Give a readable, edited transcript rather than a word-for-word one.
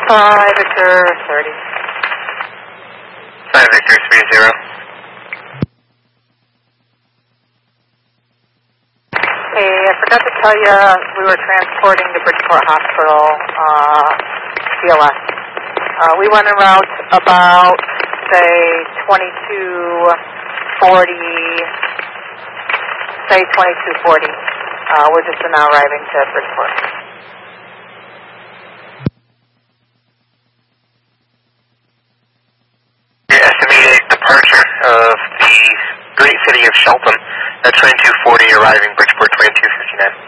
5 Victor 30. 5 Victor 30. Hey, I forgot to tell you, we were transporting to Bridgeport Hospital, CLS. We went en route about, say, 2240, we're just now arriving to Bridgeport. Your estimated departure of the great city of Shelton at 2240, arriving Bridgeport 2259.